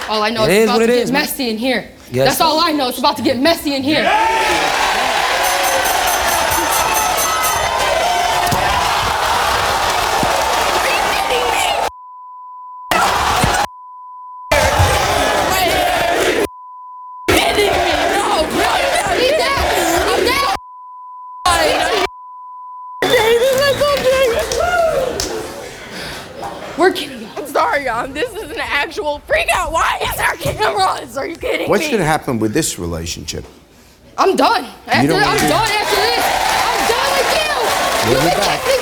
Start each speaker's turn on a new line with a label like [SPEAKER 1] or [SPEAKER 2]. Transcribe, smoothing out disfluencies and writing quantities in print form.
[SPEAKER 1] All I know is it's about to get messy in here.
[SPEAKER 2] Yes.
[SPEAKER 1] That's all I know. It's about to get messy in here. We're kidding. I'm sorry, this is an actual freak out. Why is there cameras? Are you kidding me?
[SPEAKER 3] What's going to happen with this relationship?
[SPEAKER 1] I'm done. I'm done after this. I'm done with you.
[SPEAKER 3] We'll be back.